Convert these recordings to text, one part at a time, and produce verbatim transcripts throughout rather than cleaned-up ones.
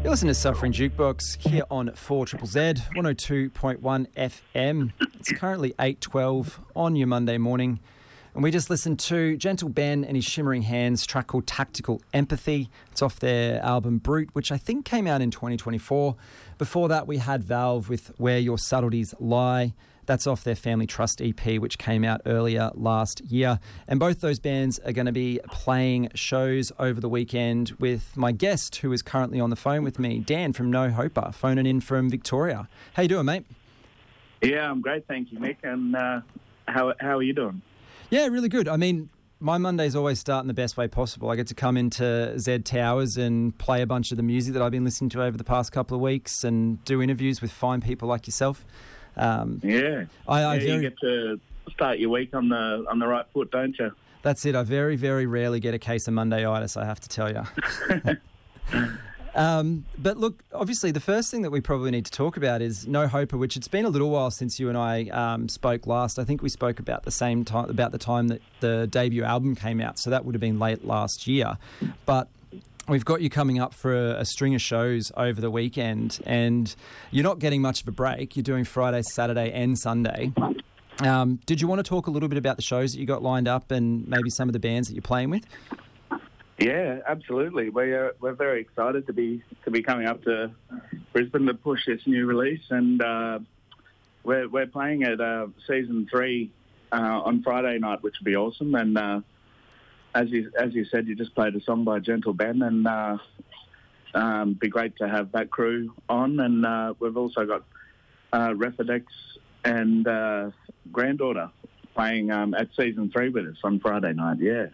You're listening to Suffering Jukebox here on four Z Z, one oh two point one F M. It's currently eight twelve on your Monday morning. And we just listened to Gentle Ben and his Shimmering Hands track called Tactical Empathy. It's off their album Brute, which I think came out in twenty twenty-four. Before that, we had Valve with Where Your Subtleties Lie. That's off their Family Trust E P, which came out earlier last year. And both those bands are going to be playing shows over the weekend with my guest, who is currently on the phone with me, Dan from No Hoper, phoning in from Victoria. How you doing, mate? Yeah, I'm great, thank you, Nick. And uh, how how are you doing? Yeah, really good. I mean, my Mondays always start in the best way possible. I get to come into Z Towers and play a bunch of the music that I've been listening to over the past couple of weeks and do interviews with fine people like yourself. Um, yeah, I, I yeah very, you get to start your week on the on the right foot, don't you? That's it. I very, very rarely get a case of Monday-itis, I have to tell you. um, but look, obviously the first thing that we probably need to talk about is No Hoper, which it's been a little while since you and I um, spoke last. I think we spoke about the same time, about the time that the debut album came out, so that would have been late last year. But we've got you coming up for a, a string of shows over the weekend, and you're not getting much of a break. You're doing Friday, Saturday and Sunday. Um, did you want to talk a little bit about the shows that you got lined up and maybe some of the bands that you're playing with? Yeah, absolutely. We're we're very excited to be to be coming up to Brisbane to push this new release, and uh, we're we're playing at uh, season three uh, on Friday night, which would be awesome. And uh, as you as you said, you just played a song by Gentle Ben, and uh, um, be great to have that crew on. And uh, we've also got uh, Refidex and uh, Granddaughter playing um, at season three with us on Friday night. Yeah.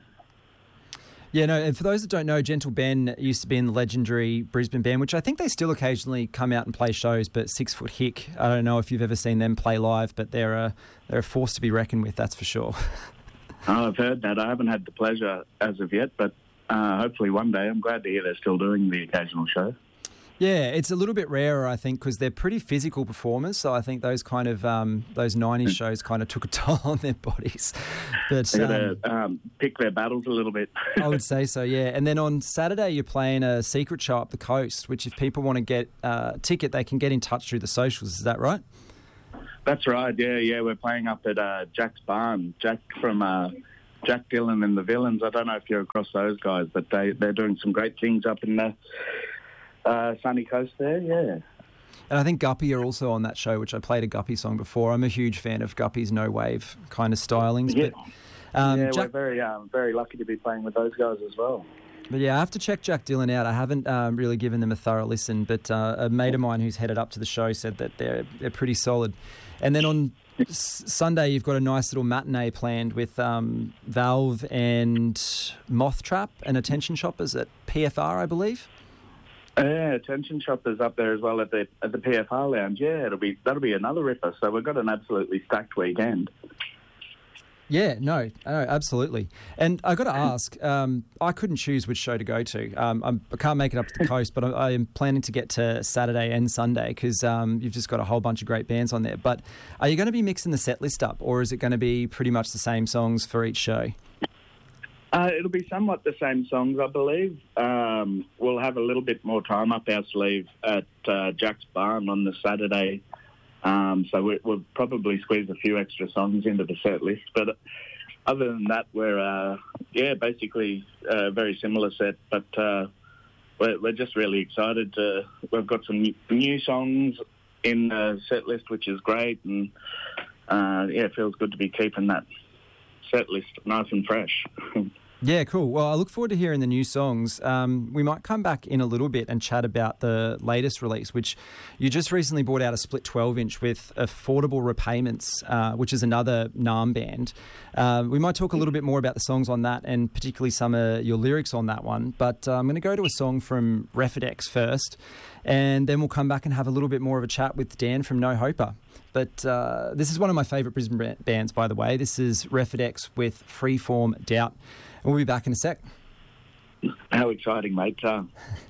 Yeah, no, and for those that don't know, Gentle Ben used to be in the legendary Brisbane band, which I think they still occasionally come out and play shows, but Six Foot Hick, I don't know if you've ever seen them play live, but they're a, they're a force to be reckoned with, that's for sure. Oh, I've heard that. I haven't had the pleasure as of yet, but uh, hopefully one day. I'm glad to hear they're still doing the occasional show. Yeah, it's a little bit rarer, I think, because they're pretty physical performers. So I think those kind of um, those nineties shows kind of took a toll on their bodies. But they gotta um, um, pick their battles a little bit. I would say so, yeah. And then on Saturday, you're playing a secret show up the coast, which if people want to get uh, a ticket, they can get in touch through the socials. Is that right? That's right. Yeah, yeah. We're playing up at uh, Jack's Barn. Jack from uh, Jack Dylan and the Villains. I don't know if you're across those guys, but they they're doing some great things up in the Uh, sunny coast there, yeah. And I think Guppy are also on that show, which I played a Guppy song before. I'm a huge fan of Guppy's no wave kind of stylings. Yeah, but, um, yeah Jack... we're very um, very lucky to be playing with those guys as well. But yeah, I have to check Jack Dylan out. I haven't um, really given them a thorough listen, but uh, a mate of mine who's headed up to the show said that they're they're pretty solid. And then on S- Sunday, you've got a nice little matinee planned with um, Valve and Moth Trap and Attention Shoppers at P F R, I believe. Yeah, Attention Shoppers up there as well at the at the P F R Lounge. Yeah, it'll be that'll be another ripper. So we've got an absolutely stacked weekend. Yeah, no, no, absolutely. And I got to ask, um, I couldn't choose which show to go to. Um, I'm, I can't make it up to the coast, but I, I am planning to get to Saturday and Sunday because um, you've just got a whole bunch of great bands on there. But are you going to be mixing the set list up, or is it going to be pretty much the same songs for each show? Uh, it'll be somewhat the same songs, I believe. Um, we'll have a little bit more time up our sleeve at uh, Jack's Barn on the Saturday. Um, so we, we'll probably squeeze a few extra songs into the set list. But other than that, we're, uh, yeah, basically a very similar set. But uh, we're, we're just really excited. To, we've got some new, new songs in the set list, which is great. And, uh, yeah, it feels good to be keeping that set list nice and fresh. Yeah, cool. Well, I look forward to hearing the new songs. Um, we might come back in a little bit and chat about the latest release, which you just recently brought out a split twelve-inch with Affordable Repayments, uh, which is another Naarm band. Uh, we might talk a little bit more about the songs on that and particularly some of your lyrics on that one. But uh, I'm going to go to a song from Refidex first, and then we'll come back and have a little bit more of a chat with Dan from No Hoper. But uh, this is one of my favourite Brisbane bands, by the way. This is Refidex with Freeform Doubt. We'll be back in a sec. How exciting, mate. Uh,